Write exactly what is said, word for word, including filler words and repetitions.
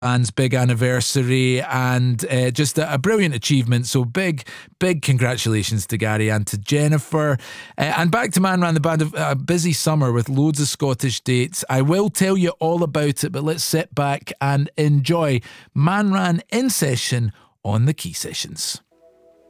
band's big anniversary, and uh, just a, a brilliant achievement. So big, big congratulations to Gary and to Jennifer. Uh, and back to Man Ran the Band, of a busy summer with loads of Scottish dates. I will tell you all about it, but let's sit back and enjoy Man Ran in session on the Key Sessions.